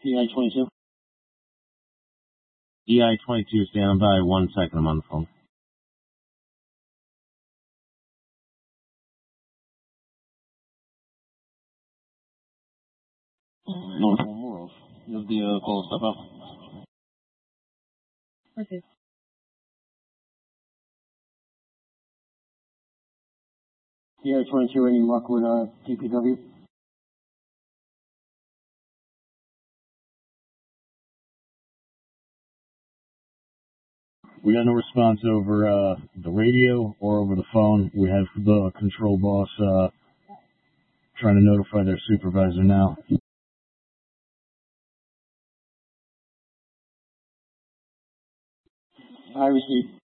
DI-22. DI-22, stand by 1 second, I'm on the phone. North Morov. You have the call step up. Okay. DI-22, any luck with DPW? We got no response over the radio or over the phone. We have the control boss trying to notify their supervisor now. I received.